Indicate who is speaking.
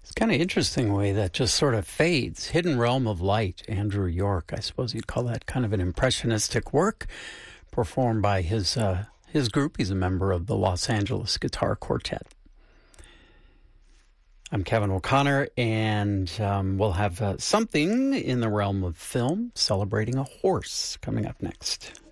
Speaker 1: It's kind of interesting the way that just sort of fades. Hidden Realm of Light, Andrew York. I suppose you'd call that kind of an impressionistic work performed by his group. He's a member of the Los Angeles Guitar Quartet. I'm Kevin O'Connor, and we'll have something in the realm of film celebrating a horse coming up next.